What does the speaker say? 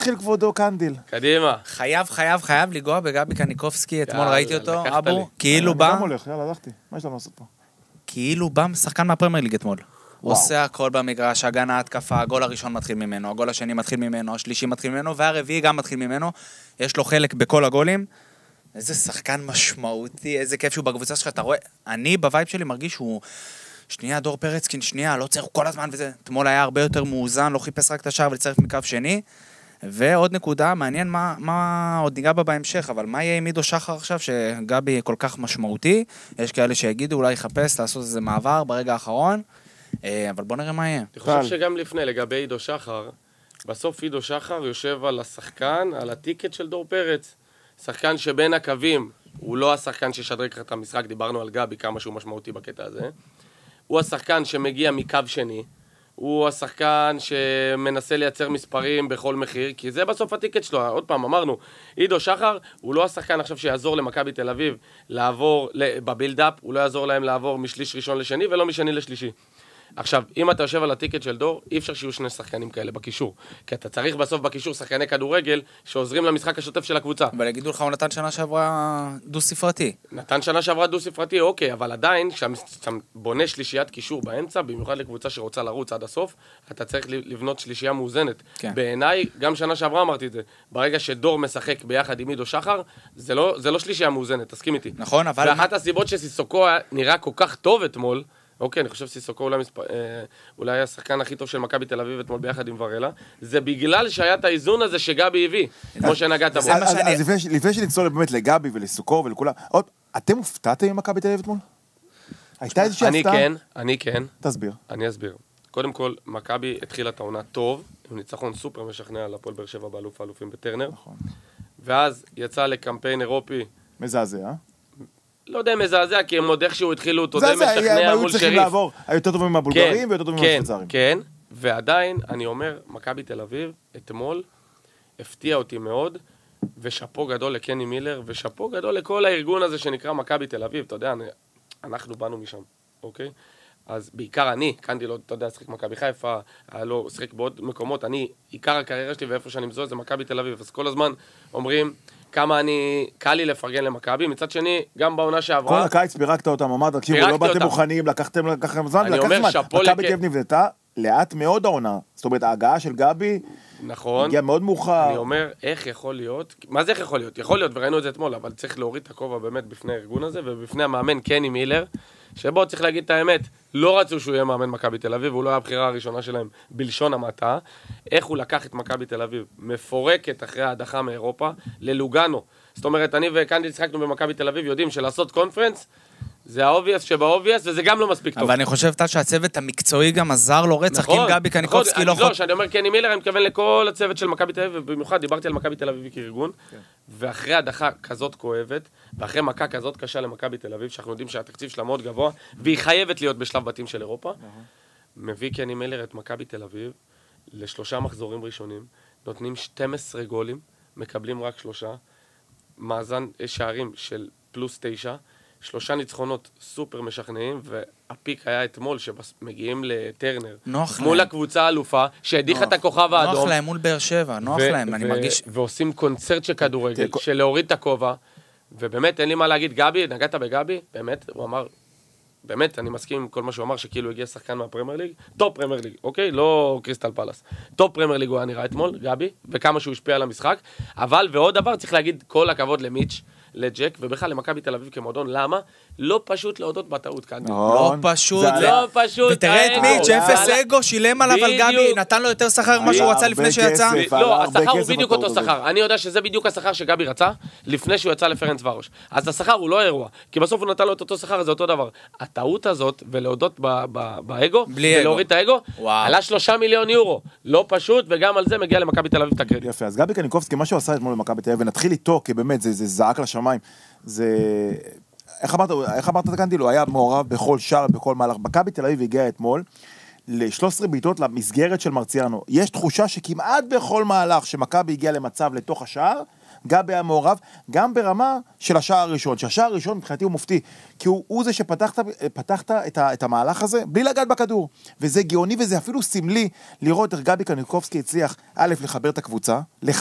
התחיל כבודו קנדיל. קדימה. חייב לגוע בגבי קניקובסקי, אתמול יאללה, ראיתי אותו, לקחת לי. אבו, כאילו אני בא, גם הולך, יאללה, הלכתי. מה יש לנו לעשות פה? כאילו בא שחקן מהפרמייר ליג אתמול. עושה הכל במגרש, הגנה, התקפה, הגול הראשון מתחיל ממנו, הגול השני מתחיל ממנו, השלישי מתחיל ממנו, והרביעי גם מתחיל ממנו. יש לו חלק בכל הגולים. איזה שחקן משמעותי, איזה כיף שהוא בקבוצה שלך, אתה רואה, אני בווייב שלי מרגיש שהוא, שנייה, דור פרצקין, שנייה, לא צריך כל הזמן וזה, אתמול היה הרבה יותר מאוזן, לא חיפש רק את השער ולצרף מקו שני, ועוד נקודה, מעניין מה עוד ניגע בה בהמשך, אבל מה יהיה עם עידו שחר עכשיו, שגבי כל כך משמעותי, יש כאלה שיגידו, אולי יחפש לעשות איזה מעבר ברגע האחרון, אבל בוא נראה מה יהיה. אני חושב שגם לפני, לגבי עידו שחר, בסוף עידו שחר יושב על השחקן, על הטיקט של דור פרץ. שחקן שבין הקווים, הוא לא השחקן ששדרג את המשחק, דיברנו על גבי, כמה שהוא משמעותי בקטע הזה. הוא השחקן שמגיע מקו שני, הוא השחקן שמנסה לייצר מספרים בכל מחיר, כי זה בסוף הטיקט שלו. עוד פעם, אמרנו, עידו שחר, הוא לא השחקן עכשיו שיעזור למכבי תל אביב לעבור בבילדאפ, הוא לא יעזור להם לעבור משליש ראשון לשני ולא משני לשלישי. עכשיו, אם אתה יושב על הטיקט של דור, אי אפשר שיהיו שני שחקנים כאלה בקישור. כי אתה צריך בסוף בקישור שחקני כדורגל שעוזרים למשחק השוטף של הקבוצה. אבל יגידו לך, הוא נתן שנה שעברה דו-ספרתי. נתן שנה שעברה דו-ספרתי, אוקיי, אבל עדיין, כשאתה בונה שלישיית קישור באמצע, במיוחד לקבוצה שרוצה לרוץ עד הסוף, אתה צריך לבנות שלישייה מאוזנת. כן. בעיניי, גם שנה שעברה אמרתי את זה, ברגע שדור משחק ביחד עם עידו שחר, זה לא שלישייה מאוזנת, תסכים איתי. נכון, אבל... ואחת הסיבות שסיסוקו נראה כל כך טוב אתמול, אוקיי, אני חושב שסיסוקו אולי השחקן הכי טוב של מכבי תל אביב אתמול ביחד עם ורלה, זה בגלל שהיה את האיזון הזה שגבי הביא, כמו שנגעת בו. אז לפני שנצלול באמת לגבי ולסוקו ולכולם, עוד, אתם הופתעתם עם מכבי תל אביב אתמול? הייתה איזושהי הפתעה? אני כן. תסביר. אני אסביר. קודם כל, מכבי התחילה את העונה טוב, עם ניצחון סופר משכנע על הפועל באר שבע באלוף האלופים בטרנר, ואז יצא לקמפיין אירופי. מזעזע. לא יודע מזעזע, כי הם עוד איכשהו התחילו, אתה יודע, משכנע מול שריף. לעבור, היותר טובים מהבולגרים ויותר טובים מהשוויצרים. כן, ועדיין, אני אומר, מכבי תל אביב, אתמול, הפתיע אותי מאוד, ושפו גדול לקני מילר, ושפו גדול לכל הארגון הזה שנקרא מכבי תל אביב, אתה יודע, אנחנו באנו משם, אוקיי? אז בעיקר אני, קנדי לא, אתה יודע, שחק מכבי חיפה, היה לו שחק בעוד מקומות, עיקר הקריירה שלי ואיפה שאני מזוהה זה מכבי תל אביב, אז כל הזמן אומרים, כמה קל לי לפרגן למכבי, מצד שני, גם בעונה שעברה... כל הקיץ פירקת אותם, אמרת, תקשיבו, לא באתם מוכנים, לקחתם זמן, מכבי תל אביב נבנתה לאט מאוד העונה, זאת אומרת, ההגעה של גבי, נכון, הגיעה מאוד מאוחר. אני אומר, איך יכול להיות, מה זה איך יכול להיות? יכול להיות, וראינו את זה אתמול, אבל צריך להוריד את הכובע באמת בפני הארגון הזה, ובפני המאמן קני מילר, שבו צריך להגיד את האמת, לא רצו שהוא יהיה מאמן מכבי תל אביב, הוא לא היה הבחירה הראשונה שלהם בלשון המעטה, איך הוא לקח את מכבי תל אביב, מפורקת אחרי ההדחה מאירופה, ללוגנו. זאת אומרת, אני וקנדי שחקנו במכבי תל אביב, יודעים שלעשות קונפרנס, זה האובייס שבאובייס, וזה גם לא מספיק טוב. אבל אני חושב שהצוות המקצועי גם עזר לו רצח, כי אם גבי קניקובסקי לא... לא, שאני אומר קני מילר, אני מתכוון לכל הצוות של מכבי תל אביב, ובמיוחד דיברתי על מכבי תל אביב כארגון, ואחרי הדחה כזאת כואבת, ואחרי מכה כזאת קשה למכבי תל אביב, שאנחנו יודעים שהתקציב שלה מאוד גבוה, והיא חייבת להיות בשלב בתים של אירופה, מביא קני מילר את מכבי תל אביב, ל3 מחזורים ראשונים, נותנים 12 גולים, מקבלים רק 3, מאזן שערים של +9, 3 ניצחונות סופר משכנעים, והפיק היה אתמול שמגיעים לטרנר. נוח מול להם. הקבוצה האלופה, שהדיחה את הכוכב האדום. נוח להם מול באר שבע, נוח להם, אני מרגיש... ועושים קונצרט של כדורגל, של להוריד את הכובע, ובאמת אין לי מה להגיד, גבי, נגעת בגבי, באמת, הוא אמר, באמת, אני מסכים עם כל מה שהוא אמר, שכאילו הגיע שחקן מהפרמייר ליג, טופ פרמייר ליג, אוקיי? לא קריסטל פלאס. טופ פרמייר ליג הוא היה נראה אתמול, גבי, וכמה שהוא השפיע על המשחק, אבל ועוד דבר, צריך להגיד כל הכבוד למיץ', לג'ק, ובכלל למכבי תל אביב כמועדון, למה? לא פשוט להודות בטעות כאן. לא פשוט. לא פשוט. ותראה את מיץ', אפס אגו, שילם עליו על גבי, נתן לו יותר שכר ממה שהוא רצה לפני שיצא. לא, השכר הוא בדיוק אותו שכר. אני יודע שזה בדיוק השכר שגבי רצה, לפני שהוא יצא לפרנץ ורוש. אז השכר הוא לא אירוע, כי בסוף הוא נתן לו את אותו שכר, זה אותו דבר. הטעות הזאת, ולהודות באגו, ולהוריד את האגו, עלה 3 מיליון יורו. לא פשוט, וגם על זה מגיע למכבי תל אביב את הקרדיט. יפה, אז גבי קניקובסקי, מה שהוא עשה אתמול במכבי תל אביב, ונתחיל איתו, כי באמת זה זעק לשמיים. זה... איך אמרת, קנדיל? הוא היה מעורב בכל שער, בכל מהלך. מכבי תל אביב הגיע אתמול ל-13 בעיטות למסגרת של מרציאנו. יש תחושה שכמעט בכל מהלך שמכבי הגיע למצב לתוך השער, גבי היה מעורב, גם ברמה של השער הראשון, שהשער הראשון מבחינתי הוא מופתי, כי הוא זה שפתחת את המהלך הזה, בלי לגעת בכדור, וזה גאוני וזה אפילו סמלי לראות איך גבי קניקובסקי הצליח, א', לחבר את הקבוצה,